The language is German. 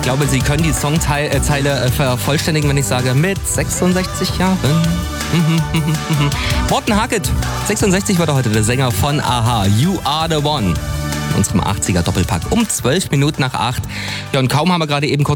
glaube, Sie können die Songzeile vervollständigen, wenn ich sage, mit 66 Jahren. Morten Harket, 66 war heute der Sänger von a-ha. You are the one. In unserem 80er Doppelpack um 12 Minuten nach 8. Ja, und kaum haben wir gerade eben kurz